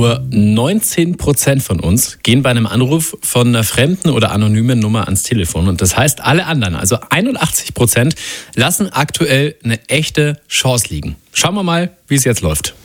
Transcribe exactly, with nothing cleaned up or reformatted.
Nur neunzehn Prozent von uns gehen bei einem Anruf von einer fremden oder anonymen Nummer ans Telefon. Und das heißt, alle anderen, also einundachtzig Prozent, lassen aktuell eine echte Chance liegen. Schauen wir mal, wie es jetzt läuft.